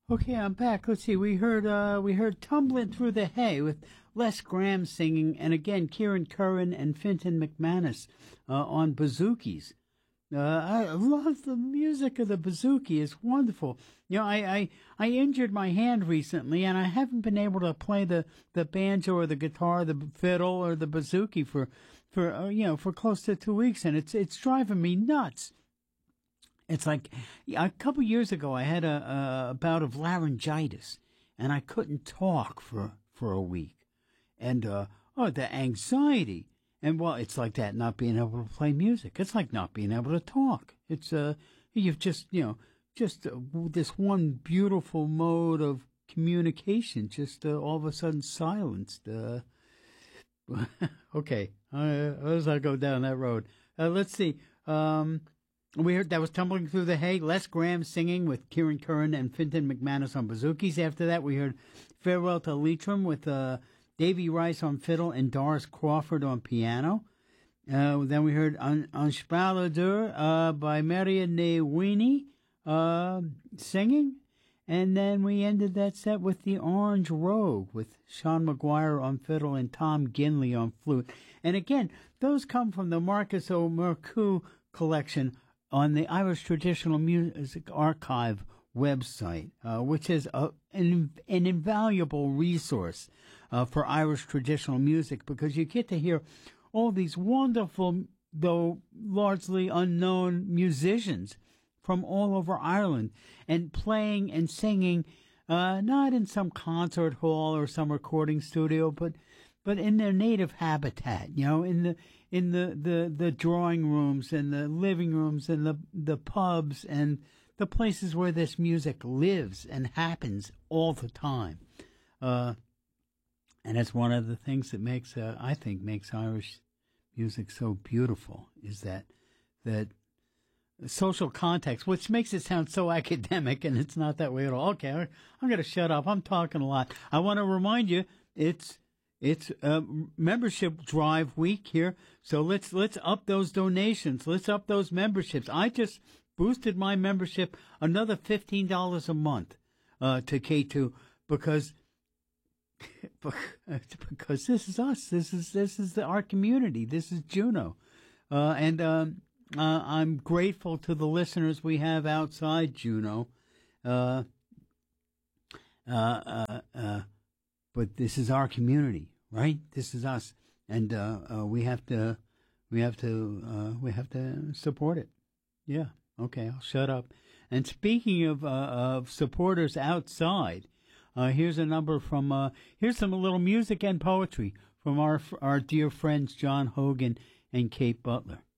Okay, I'm back. Let's see. We heard "Tumbling Through the Hay" with Les Graham singing, and again Kieran Curran and Finton McManus on bouzoukis. I love the music of the bouzouki. It's wonderful. I injured my hand recently, and I haven't been able to play the banjo or the guitar, the fiddle or the bouzouki for close to 2 weeks, and it's driving me nuts. It's like a couple years ago, I had a bout of laryngitis, and I couldn't talk for a week, and the anxiety. And, well, it's like that, not being able to play music. It's like not being able to talk. It's, you've just this one beautiful mode of communication, just all of a sudden silenced. Okay, let's not go down that road. Let's see. We heard that was "Tumbling Through the Hay," Les Graham singing with Kieran Curran and Finton McManus on bouzoukis. After that, we heard "Farewell to Leitrim" with, Davy Rice on fiddle and Doris Crawford on piano. Then we heard "Un Spaladur" by Marianne Weenie singing. And then we ended that set with "The Orange Rogue" with Sean McGuire on fiddle and Tom Ginley on flute. And again, those come from the Marcus O'Mercu collection on the Irish Traditional Music Archive website, which is an invaluable resource for Irish traditional music, because you get to hear all these wonderful, though largely unknown musicians from all over Ireland, and playing and singing, not in some concert hall or some recording studio, but in their native habitat, in the drawing rooms and the living rooms and the pubs and the places where this music lives and happens all the time. And it's one of the things that makes Irish music so beautiful, is that social context, which makes it sound so academic, and it's not that way at all. Okay, I'm going to shut up. I'm talking a lot. I want to remind you, it's membership drive week here, so let's up those donations. Let's up those memberships. I just boosted my membership another $15 a month to K2 because this is us. This is our community. This is Juneau, and I'm grateful to the listeners we have outside Juneau. But this is our community, right? This is us, and we have to support it. Yeah. Okay, I'll shut up. And speaking of supporters outside, here's a number from here's some little music and poetry from our dear friends John Hogan and Kate Butler.